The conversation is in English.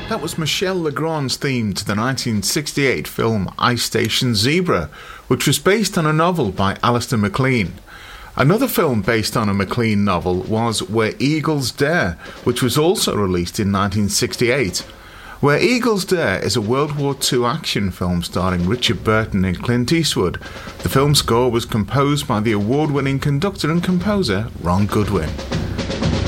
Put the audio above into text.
That was Michel Legrand's theme to the 1968 film Ice Station Zebra, which was based on a novel by Alistair MacLean. Another film based on a MacLean novel was Where Eagles Dare, which was also released in 1968. Where Eagles Dare is a World War II action film starring Richard Burton and Clint Eastwood. The film score was composed by the award-winning conductor and composer Ron Goodwin.